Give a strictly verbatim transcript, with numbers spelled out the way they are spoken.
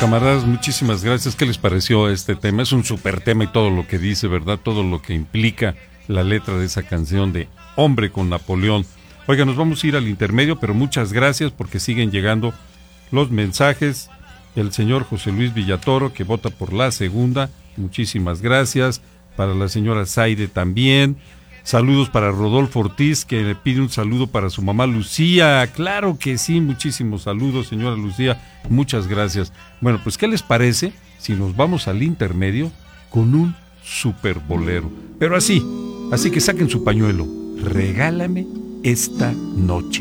camaradas, muchísimas gracias. ¿Qué les pareció este tema? Es un súper tema y todo lo que dice, ¿verdad? Todo lo que implica la letra de esa canción de Hombre con Napoleón. Oiga, nos vamos a ir al intermedio, pero muchas gracias porque siguen llegando los mensajes. El señor José Luis Villatoro, que vota por la segunda, muchísimas gracias. Para la señora Zaide también. Saludos para Rodolfo Ortiz, que le pide un saludo para su mamá Lucía. Claro que sí, muchísimos saludos, señora Lucía. Muchas gracias. Bueno, pues, ¿qué les parece si nos vamos al intermedio con un super bolero? Pero así, así que saquen su pañuelo. Regálame esta noche.